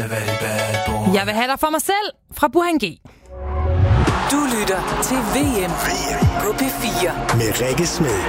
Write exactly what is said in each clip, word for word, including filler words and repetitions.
Jeg vil have dig for mig selv fra Burhan G. Du lytter til V M på P fire med Rikke Smed.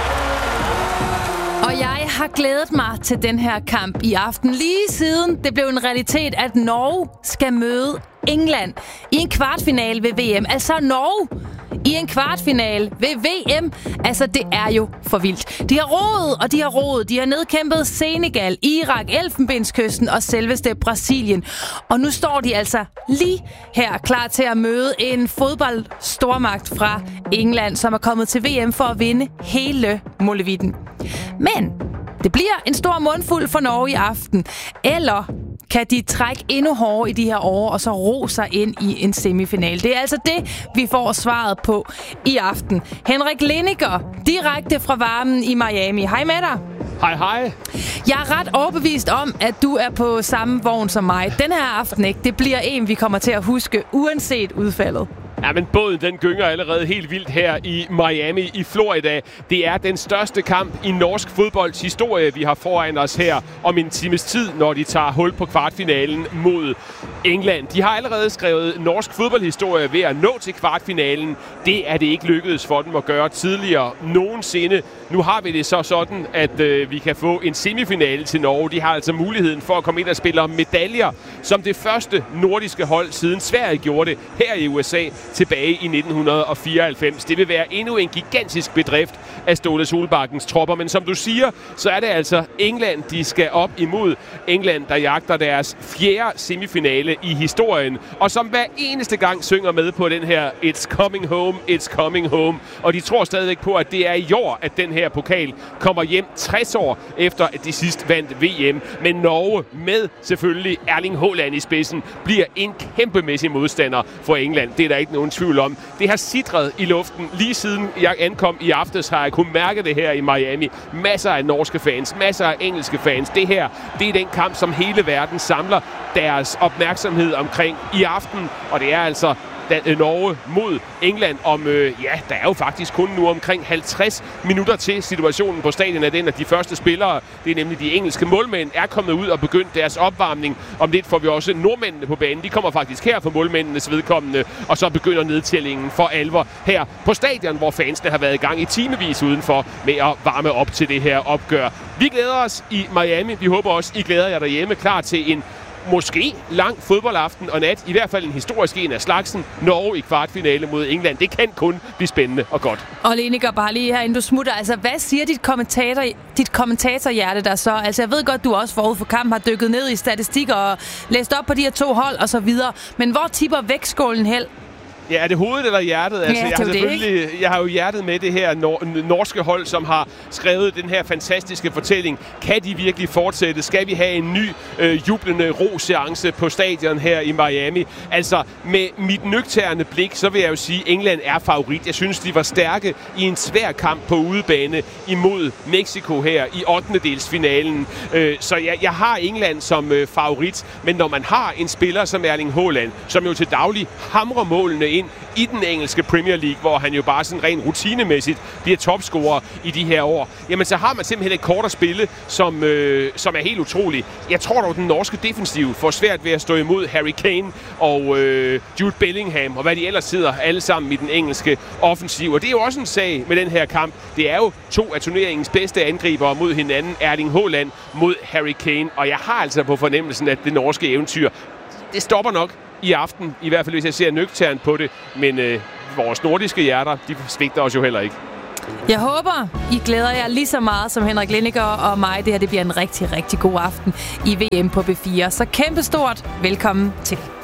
Og jeg har glædet mig til den her kamp i aften, lige siden det blev en realitet, at Norge skal møde England i en kvartfinale ved V M. Altså Norge i en kvartfinale ved V M. Altså, det er jo for vildt. De har roet, og de har roet. De har nedkæmpet Senegal, Irak, Elfenbenskysten og selveste Brasilien. Og nu står de altså lige her klar til at møde en fodboldstormagt fra England, som er kommet til V M for at vinde hele molevitten. Men det bliver en stor mundfuld for Norge i aften. Eller kan de trække endnu hårdere i de her år, og så ro sig ind i en semifinal? Det er altså det, vi får svaret på i aften. Henrik Lineker, direkte fra varmen i Miami. Hej med dig. Hej, hej. Jeg er ret overbevist om, at du er på samme vogn som mig. Den her aften, ikke? Det bliver en, vi kommer til at huske, uanset udfaldet. Ja, men båden den gynger allerede helt vildt her i Miami i Florida. Det er den største kamp i norsk fodbolds historie, vi har foran os her om en times tid, når de tager hul på kvartfinalen mod England. De har allerede skrevet norsk fodboldhistorie ved at nå til kvartfinalen. Det er det ikke lykkedes for dem at gøre tidligere nogensinde. Nu har vi det så sådan, at øh, vi kan få en semifinale til Norge. De har altså muligheden for at komme ind og spille om medaljer som det første nordiske hold, siden Sverige gjorde det her i U S A tilbage i nitten fireoghalvfems. Det vil være endnu en gigantisk bedrift af Ståle Solbakkens tropper. Men som du siger, så er det altså England, de skal op imod. England, der jagter deres fjerde semifinale i historien, og som hver eneste gang synger med på den her It's coming home, it's coming home. Og de tror stadigvæk på, at det er i år, at den her pokal kommer hjem tres år efter, at de sidst vandt V M. Men Norge, med selvfølgelig Erling Haaland i spidsen, bliver en kæmpemæssig modstander for England. Det er der ikke nogen tvivl om. Det har sidret i luften. Lige siden jeg ankom i aftes, har jeg kunnet mærke det her i Miami. Masser af norske fans, masser af engelske fans. Det her, det er den kamp, som hele verden samler deres opmærksomhed omkring i aften. Og det er altså Norge mod England om, øh, ja, der er jo faktisk kun nu omkring halvtreds minutter til. Situationen på stadion er den, at de første spillere, det er nemlig de engelske målmænd, er kommet ud og begyndt deres opvarmning. Om lidt får vi også nordmændene på banen. De kommer faktisk her for målmændenes vedkommende, og så begynder nedtællingen for alvor her på stadion, hvor fansene har været i gang i timevis udenfor med at varme op til det her opgør. Vi glæder os i Miami. Vi håber også, I glæder jer derhjemme, klar til en måske lang fodboldaften og nat, i hvert fald en historisk en af slagsen. Norge i kvartfinale mod England. Det kan kun blive spændende og godt. Og Lineker, bare lige her, inden du smutter. Altså, hvad siger dit, kommentator, dit kommentatorhjerte der så? Altså, jeg ved godt, du også forud for kampen har dykket ned i statistikker og læst op på de her to hold og så videre. Men hvor tipper vægtskålen held? Ja, er det hovedet eller hjertet? Altså, ja, jeg, har selvfølgelig, jeg har jo hjertet med det her nor- norske hold, som har skrevet den her fantastiske fortælling. Kan de virkelig fortsætte? Skal vi have en ny øh, jublende ro-seance på stadion her i Miami? Altså, med mit nøgterne blik, så vil jeg jo sige, at England er favorit. Jeg synes, de var stærke i en svær kamp på udebane imod Mexico her i ottendedelsfinalen. Øh, så jeg, jeg har England som øh, favorit. Men når man har en spiller som Erling Haaland, som jo til daglig hamrer målene ind i den engelske Premier League, hvor han jo bare sådan rent rutinemæssigt bliver topscorer i de her år, jamen så har man simpelthen et kort at spille, som, øh, som er helt utroligt. Jeg tror dog, den norske defensiv får svært ved at stå imod Harry Kane og øh, Jude Bellingham, og hvad de ellers sidder alle sammen i den engelske offensiv. Og det er jo også en sag med den her kamp. Det er jo to af turneringens bedste angribere mod hinanden, Erling Haaland mod Harry Kane, og jeg har altså på fornemmelsen, at det norske eventyr, det stopper nok i aften, i hvert fald hvis jeg ser nøgternt på det, men øh, vores nordiske hjerter, de svigter os jo heller ikke. Jeg håber, I glæder jer lige så meget som Henrik Lineker og mig. Det her det bliver en rigtig, rigtig god aften i V M på P fire. Så kæmpestort velkommen til.